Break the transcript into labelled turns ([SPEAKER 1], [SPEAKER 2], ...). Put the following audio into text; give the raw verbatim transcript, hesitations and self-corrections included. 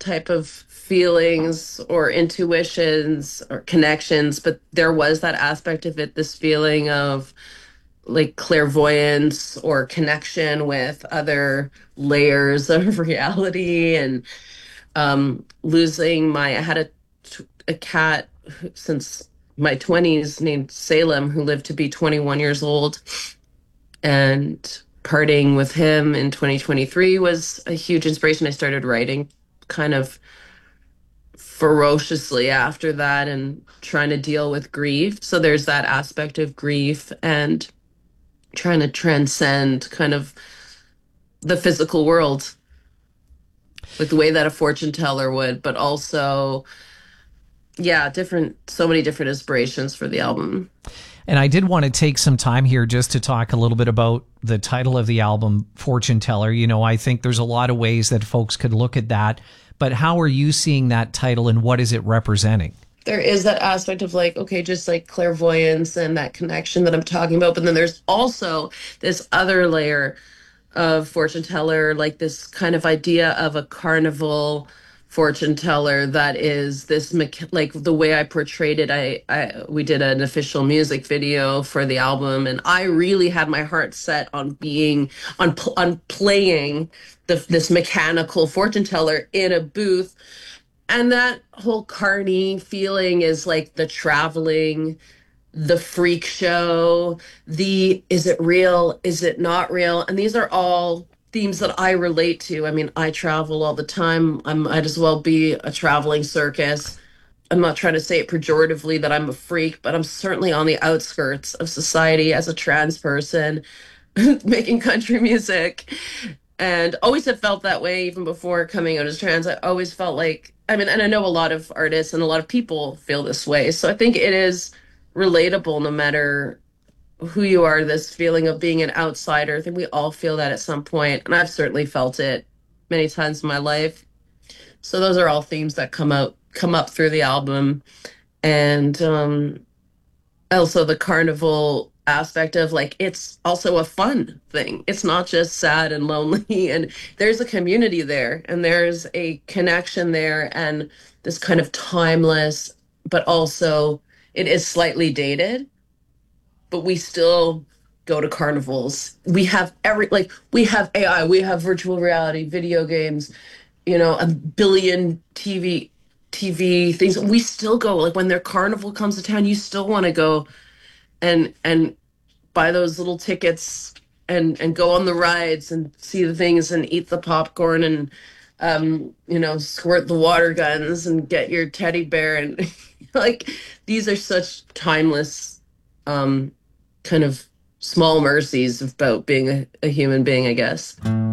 [SPEAKER 1] type of feelings or intuitions or connections, but there was that aspect of it, this feeling of like clairvoyance or connection with other layers of reality. And um losing my I had a a cat since my twenties named Salem, who lived to be twenty-one years old, and parting with him in twenty twenty-three was a huge inspiration. I started writing kind of ferociously after that and trying to deal with grief. So there's that aspect of grief and trying to transcend kind of the physical world, like the way that a fortune teller would, but also, yeah, different, so many different inspirations for the album.
[SPEAKER 2] And I did want to take some time here just to talk a little bit about the title of the album, Fortune Teller. You know, I think there's a lot of ways that folks could look at that, but how are you seeing that title and what is it representing?
[SPEAKER 1] There is that aspect of like, okay, just like clairvoyance and that connection that I'm talking about. But then there's also this other layer of fortune teller, like this kind of idea of a carnival fortune teller that is this mecha- like the way I portrayed it. I, I we did an official music video for the album, and I really had my heart set on being on pl- on playing the, this mechanical fortune teller in a booth. And that whole carny feeling is like the traveling, the freak show, the is it real, is it not real? And these are all themes that I relate to. I mean, I travel all the time. I might as well be a traveling circus. I'm not trying to say it pejoratively that I'm a freak, but I'm certainly on the outskirts of society as a trans person making country music, and always have felt that way even before coming out as trans. I always felt like, I mean, and I know a lot of artists and a lot of people feel this way. So I think it is relatable no matter who you are, this feeling of being an outsider. I think we all feel that at some point, and I've certainly felt it many times in my life. So those are all themes that come out come up through the album. And um also the carnival aspect of like it's also a fun thing. It's not just sad and lonely, and there's a community there and there's a connection there, and this kind of timeless, but also it is slightly dated, but we still go to carnivals. We have every like we have A I, we have virtual reality, video games, you know, a billion T V T V things. We still go, like when their carnival comes to town, you still want to go and and buy those little tickets and and go on the rides and see the things and eat the popcorn and um you know, squirt the water guns and get your teddy bear. And like these are such timeless um kind of small mercies about being a, a human being, I guess.